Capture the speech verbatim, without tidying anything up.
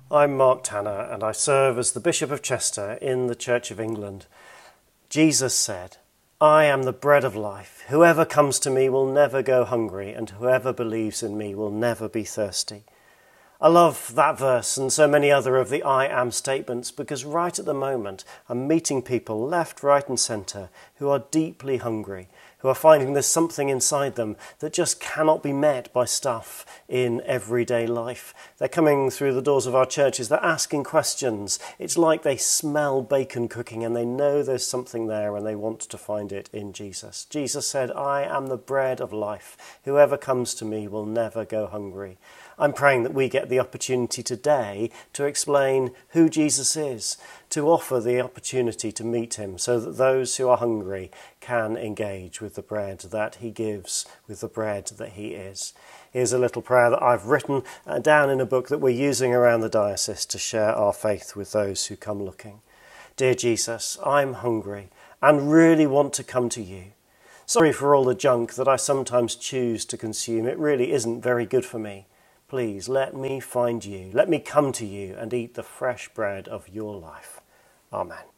I'm Mark Tanner and I serve as the Bishop of Chester in the Church of England. Jesus said, "I am the bread of life. Whoever comes to me will never go hungry, and whoever believes in me will never be thirsty." I love that verse and so many other of the I am statements because right at the moment I'm meeting people left, right and centre who are deeply hungry, who are finding there's something inside them that just cannot be met by stuff in everyday life. They're coming through the doors of our churches, they're asking questions. It's like they smell bacon cooking and they know there's something there and they want to find it in Jesus. Jesus said, "I am the bread of life. Whoever comes to me will never go hungry." I'm praying that we get the opportunity today to explain who Jesus is, to offer the opportunity to meet him so that those who are hungry can engage with the bread that he gives, with the bread that he is. Here's a little prayer that I've written uh, down in a book that we're using around the diocese to share our faith with those who come looking. Dear Jesus, I'm hungry and really want to come to you. Sorry for all the junk that I sometimes choose to consume. It really isn't very good for me. Please let me find you. Let me come to you and eat the fresh bread of your life. Amen.